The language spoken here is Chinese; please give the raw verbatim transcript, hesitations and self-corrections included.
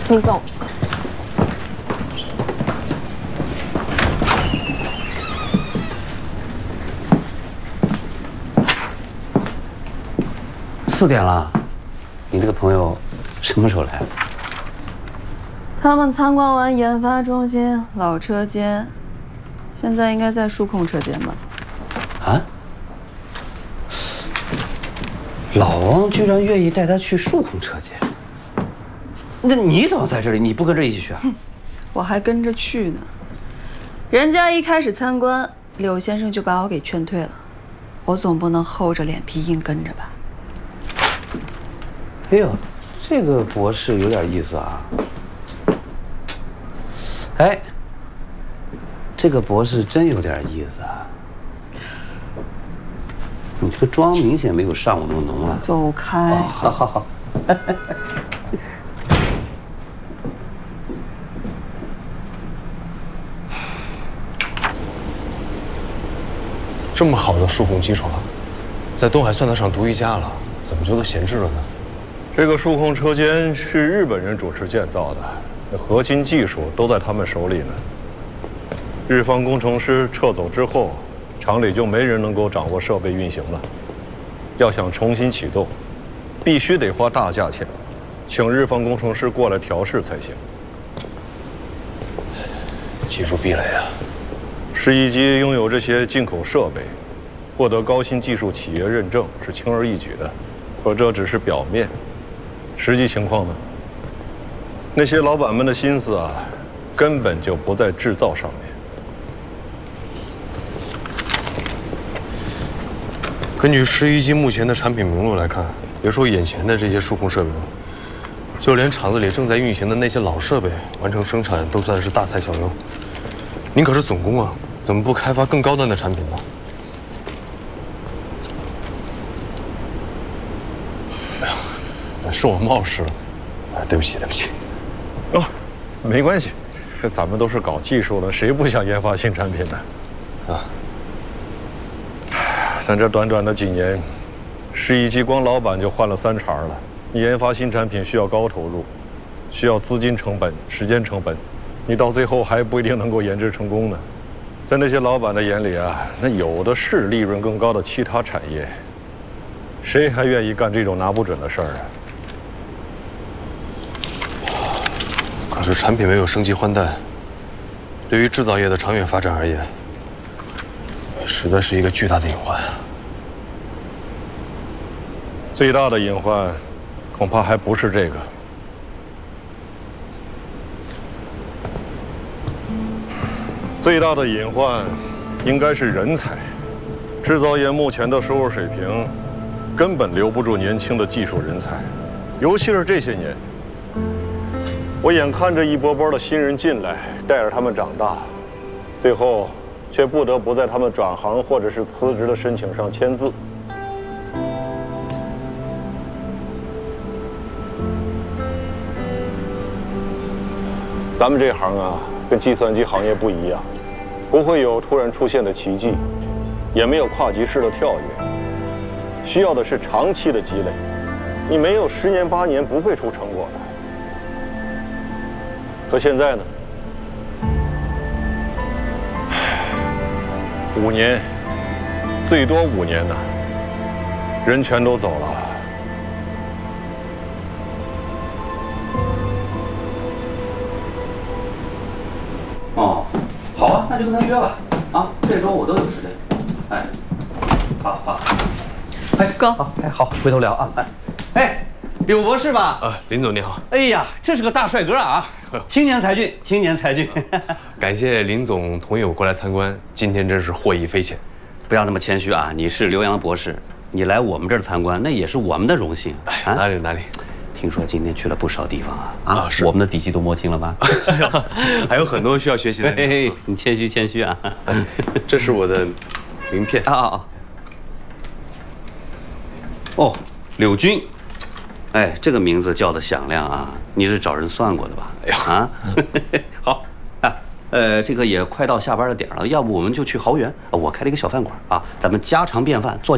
林总， 四点了，你这个朋友什么时候来？ 他们参观完研发中心、老车间，现在应该在数控车间吧？ 啊？老王居然愿意带他去数控车间，那你怎么在这里？你不跟着一起去啊？ 我还跟着去呢。人家一开始参观，柳先生就把我给劝退了，我总不能厚着脸皮硬跟着吧？ 哎呦，这个博士有点意思啊！哎，这个博士真有点意思啊！你这个妆明显没有上午那么浓啊！ 走开！ 哦、好好好。 这么好的数控机床，在东海算得上独一家了，怎么就都闲置了呢？ 这个数控车间是日本人主持建造的，那核心技术都在他们手里呢。日方工程师撤走之后，厂里就没人能够掌握设备运行了。要想重新启动，必须得花大价钱，请日方工程师过来调试才行。 技术壁垒啊！ 十一机拥有这些进口设备，获得高新技术企业认证是轻而易举的，可这只是表面。实际情况呢？那些老板们的心思啊，根本就不在制造上面。 根据十一机目前的产品名录来看，别说眼前的这些数控设备了，就连厂子里正在运行的那些老设备，完成生产都算是大材小用。您可是总工啊，怎么不开发更高端的产品呢？哎呀，是我冒失了，对不起，对不起。 哦，没关系，咱们都是搞技术的，谁不想研发新产品呢？啊。但这短短的几年，十一机光老板就换了三茬了。研发新产品需要高投入，需要资金成本、时间成本，你到最后还不一定能够研制成功呢。在那些老板的眼里啊，那有的是利润更高的其他产业，谁还愿意干这种拿不准的事儿啊？ 可是产品没有升级换代，对于制造业的长远发展而言，实在是一个巨大的隐患啊！ 最大的隐患，恐怕还不是这个。最大的隐患，应该是人才。制造业目前的收入水平，根本留不住年轻的技术人才，尤其是这些年，我眼看着一波波的新人进来，带着他们长大，最后却不得不在他们转行或者是辞职的申请上签字。咱们这行啊，跟计算机行业不一样，不会有突然出现的奇迹，也没有跨级式的跳跃，需要的是长期的积累。你没有十年八年不会出成果的。可现在呢？五年，最多五年呢，人全都走了。 哦，好啊，那就跟他约吧。啊，这周我都有时间。哎，好好。哎， 哥， 好，哎好，回头聊啊。哎，哎，柳博士吧？ 啊，林总你好。 哎呀，这是个大帅哥啊，青年才俊，青年才俊。 感谢林总同意我过来参观，今天真是获益匪浅。 不要那么谦虚啊！你是刘洋博士，你来我们这儿参观，那也是我们的荣幸。 哎，哪里哪里。 听说今天去了不少地方啊！ 啊，是我们的底细都摸清了吧？ 还有很多需要学习的。 嘿嘿，你谦虚谦虚啊！ 这是我的名片啊啊啊！哦，柳军，哎，这个名字叫的响亮啊！你是找人算过的吧？哎呀啊！好啊，呃，这个也快到下班的点了，要不我们就去豪园，我开了一个小饭馆啊，咱们家常便饭，坐